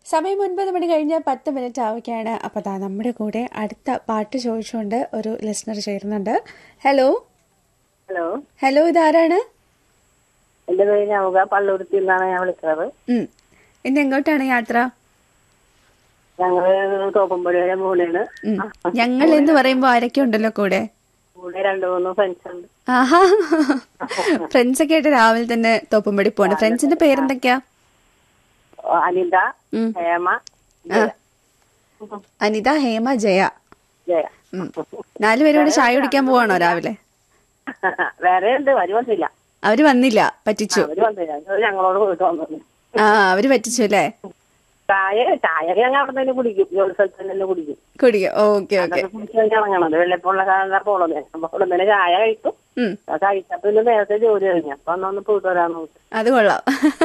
സമയം 9 മണി കഴിഞ്ഞ് 10 മിനിറ്റ് ആവുകയാണ്. അപ്പോൾ അതാ നമ്മുടെ കൂടെ അടുത്ത പാട്ട് ചോദിച്ചുകൊണ്ട് ഒരു ലിസണർ ചേരുന്നുണ്ട്. ഹലോ ഹലോ ഹലോ, ഇതാരാണ്? എന്റെ പേര് നൗക, പള്ളുരുത്തിയിൽ നിന്നാണ് ഞാൻ വിളിക്കുന്നത്. ഇന്ന് എങ്ങോട്ടാണ് യാത്ര? ഞങ്ങള് തോപ്പുംപടിയുടെ മൂലയാണ്. ഞങ്ങൾ എന്ന് പറയുമ്പോ ആരൊക്കെ ഉണ്ടല്ലോ കൂടെ? കൂടെ 2-3 ഫ്രണ്ട്സ് ഉണ്ട്. ആഹാ, ഫ്രണ്ട്സ് ഒക്കെ ആയിട്ട് രാവിലെ തന്നെ തോപ്പുംപടി പോണ്. ഫ്രണ്ട്സിന്റെ പേരെന്തൊക്കെയാ? അനിത, ഹേമ, ജയ. അനിത, ഹേമ, ജയ. ജയ 4 പേരും കൂടെ ചായ കുടിക്കാൻ പോവാണോ രാവിലെ? വേറെ ഉണ്ട്, വന്നില്ല. അവര് വന്നില്ല, പറ്റിച്ചു. അവര് വന്നില്ല, ഞങ്ങളോട് പോയിട്ട് വന്നു. അവര് പറ്റിച്ചു അല്ലേ? ചായ ഞങ്ങൾ അവിടെ തന്നെ കുടിക്കും, ജോലി സ്ഥലത്ത് തന്നെ കുടിക്കും. Okay okay. കുടിച്ചു ഇറങ്ങണത് വെള്ളപ്പുള്ള പോളത് അവിടെ തന്നെ ചായ കഴിക്കും. കഴിച്ചപ്പോ ഇന്ന് നേരത്തെ ജോലി കഴിഞ്ഞു, അപ്പൊ ഒന്ന് പോയിട്ട് വരാന്ന് നോക്കി. അത് കൊള്ളാം.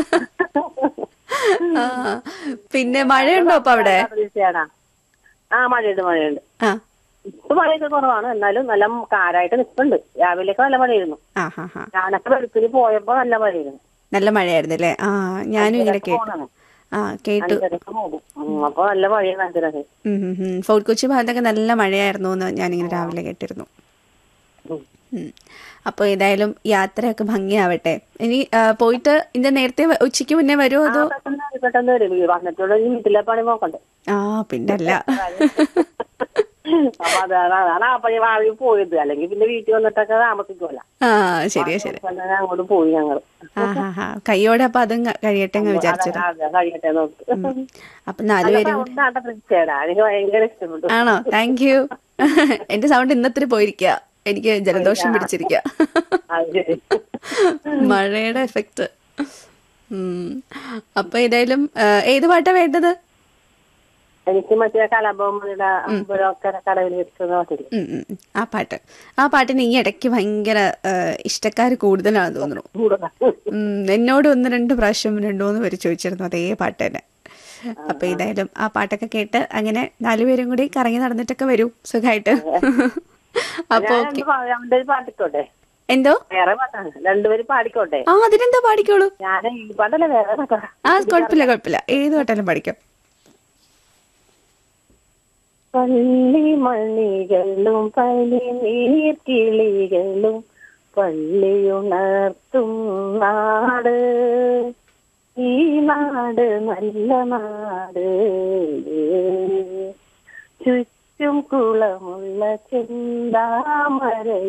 പിന്നെ മഴയുണ്ടോ അപ്പൊ അവിടെ? മഴയുണ്ട്. ഇപ്പൊ മഴയൊക്കെ കുറവാണ്, എന്നാലും നല്ല കാരായിട്ട് നിൽക്കുന്നുണ്ട്. രാവിലെയൊക്കെ നല്ല മഴയായിരുന്നു. ഞാനൊക്കെ വെളുപ്പിന് പോയപ്പോ നല്ല മഴയായിരുന്നു. നല്ല മഴയായിരുന്നു അല്ലേ? ഞാനും ഇങ്ങനെ കേട്ടു. കേട്ടു. അപ്പൊ നല്ല മഴയാണ്. ഫോർട്ട് കൊച്ചി ഭാഗത്തൊക്കെ നല്ല മഴയായിരുന്നു എന്ന് ഞാനിങ്ങനെ രാവിലെ കേട്ടിരുന്നു. അപ്പൊ ഏതായാലും യാത്രയൊക്കെ ഭംഗിയാവട്ടെ. ഇനി പോയിട്ട് ഇന്ന് നേരത്തെ ഉച്ചയ്ക്ക് മുന്നേ വരുമോ അതോ? പെട്ടെന്ന് വരും. വന്നിട്ടുള്ള വീട്ടിലെ പണി നോക്കണ്ടേ? പിന്നല്ല. അപ്പൊ അതാണ് ആ പണി വാഴി പോയത്. അല്ലെങ്കിൽ പിന്നെ വീട്ടിൽ വന്നിട്ടൊക്കെ താമസിക്കുമല്ലോ. ശരിയാ ശരി. അങ്ങോട്ട് പോയി ഞങ്ങള്. കയ്യോടെ അപ്പൊ അതും കഴിയട്ടെ വിചാരിച്ചത്. കഴിയട്ടെ നോക്കി. അപ്പൊ 4 പേരും എനിക്ക് ഭയങ്കര ഇഷ്ടപ്പെട്ടു. ആണോ? Thank you. എന്റെ സൗണ്ട് ഇന്നത്തിരി പോയിരിക്കുക. എനിക്ക് ജലദോഷം പിടിച്ചിരിക്കുക, മഴയുടെ എഫക്റ്റ്. അപ്പൊ ഏതായാലും ഏത് പാട്ടാ വേണ്ടത്? എനിക്ക് മറ്റേ കലാഭവന്റെ കടവിൽ ആ പാട്ടിന് ഈ ഇടയ്ക്ക് ഭയങ്കര ഇഷ്ടക്കാര് കൂടുതലാണെന്ന് തോന്നുന്നു. എന്നോട് 1-2 പ്രാവശ്യം 2-3 പേര് ചോദിച്ചിരുന്നു അതേ പാട്ട് തന്നെ. അപ്പൊ ഏതായാലും ആ പാട്ടൊക്കെ കേട്ട് അങ്ങനെ 4 പേരും കൂടി കറങ്ങി നടന്നിട്ടൊക്കെ വരൂ സുഖമായിട്ട്. അപ്പൊ പാടിക്കോട്ടെ. എന്തോ? വേറെ പാട്ടാണ്, 2 പേര് പാടിക്കോട്ടെ. അതിനെന്താ, പാടിക്കോളൂ. ഞാൻ ഈ പാട്ടല്ലേ, വേറെ പാട്ടാ. കുഴപ്പമില്ല, ഏത് പാട്ടാലും പാടിക്കാം. പള്ളിമണികളും പനിനീർക്കിളികളും പള്ളിയുണർത്തും നാട്, ഈ നാട് നല്ല നാട്, ചുറ്റും കുളമുള്ള ചെന്താമര